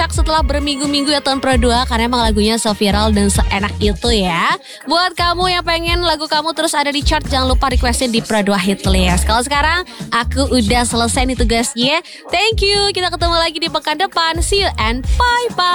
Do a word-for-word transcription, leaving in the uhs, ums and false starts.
setelah berminggu-minggu ya tahun Pro dua karena emang lagunya so viral dan seenak itu ya. Buat kamu yang pengen lagu kamu terus ada di chart, jangan lupa requestin di Pro dua Hit List. Kalau sekarang aku udah selesai nih tugasnya. Thank you. Kita ketemu lagi di pekan depan. See you and bye bye.